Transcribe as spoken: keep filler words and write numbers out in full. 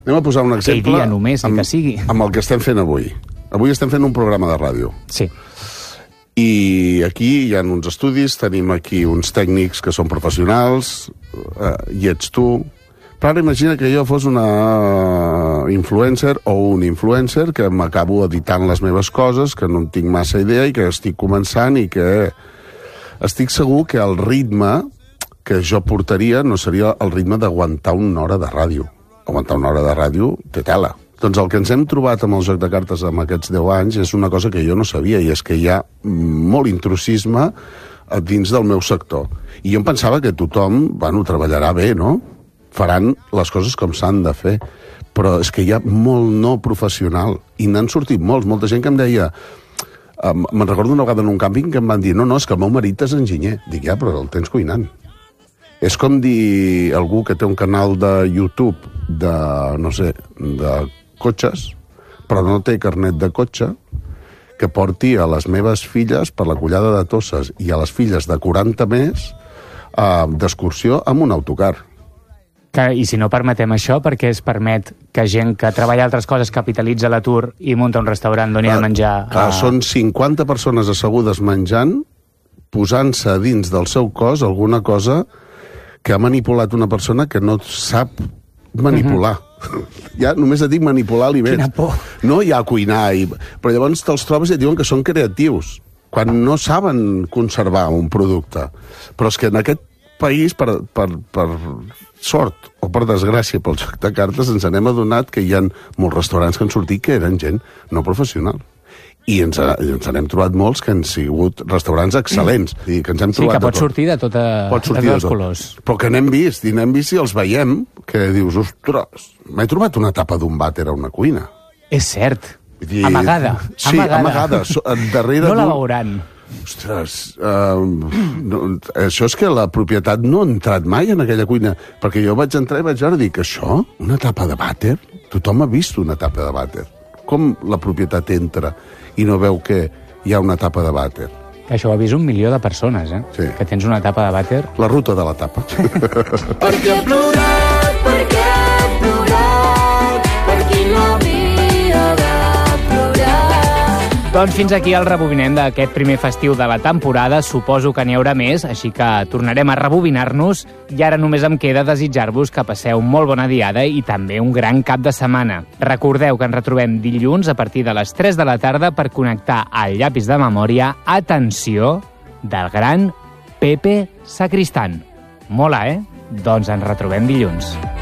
Anem a posar un exemple dia només, amb, que sigui. amb el que estem fent avui. Avui estem fent un programa de ràdio. Sí. I aquí hi ha uns estudis, tenim aquí uns tècnics que són professionals, eh, i ets tu. Però ara imagina que jo fos una influencer o un influencer que m'acabo editant les meves coses, que no en tinc massa idea i que estic començant i que estic segur que el ritme que jo portaria no seria el ritme d'aguantar una hora de ràdio. Aguantar una hora de ràdio té tela. Doncs el que ens hem trobat amb el joc de cartes amb aquests deu anys és una cosa que jo no sabia, i és que hi ha molt intrusisme dins del meu sector. I jo em pensava que tothom, bueno, treballarà bé, no? Faran les coses com s'han de fer. Però és que hi ha molt no professional, i n'han sortit molts. Molta gent que em deia... Um, me'n recordo una vegada en un càmping que em van dir no, no, és que el meu marit és enginyer. Dic, ja, però el tens cuinant. És com dir algú que té un canal de YouTube de, no sé, de cotxes, però no té carnet de cotxe, que porti a les meves filles per la collada de Tosses i a les filles de quaranta més uh, d'excursió amb un autocar. Que, I si no permetem això, perquè es permet que gent que treballa altres coses capitalitza l'atur i munta un restaurant d'on hi ha de menjar... Clar, a... Són cinquanta persones assegudes menjant, posant-se dins del seu cos alguna cosa que ha manipulat una persona que no sap manipular. Uh-huh. Ja només et dic manipular aliments. Quina por. No hi ha cuinar, i... però llavors te'ls trobes i et diuen que són creatius, quan no saben conservar un producte. Però és que en aquest país, per, per, per sort o per desgràcia pel joc de cartes, ens n'hem adonat que hi ha molts restaurants que han sortit que eren gent no professional. I ens, ens n'hem trobat molts que han sigut restaurants excel·lents. I que ens hem sí, trobat que pot sortir de, tota, pot sortir de tots de els tot. colors. Però que n'hem vist, i n'hem vist i els veiem, que dius, ostres, m'he trobat una tapa d'un vàter a una cuina. És cert. Dir, amagada. Sí, amagada. amagada. So, darrere no la d'un... veuran. Ostres, uh, no, això és que la propietat no ha entrat mai en aquella cuina, perquè jo vaig entrar i vaig veure, dic, això? Una tapa de vàter? Tothom ha vist una tapa de vàter. Com la propietat entra i no veu que hi ha una tapa de vàter? Això ho ha vist un milió de persones, eh? Sí. Que tens una tapa de vàter. La ruta de la tapa. Perquè ha plorat, perquè ha plorat, per qui no havia de plorar. Doncs fins aquí el rebobinem d'aquest primer festiu de la temporada. Suposo que n'hi haurà més, així que tornarem a rebobinar-nos, i ara només em queda desitjar-vos que passeu molt bona diada i també un gran cap de setmana. Recordeu que ens retrobem dilluns a partir de les tres de la tarda per connectar al llapis de memòria, atenció, del gran Pepe Sacristán. Mola, eh? Doncs ens retrobem dilluns.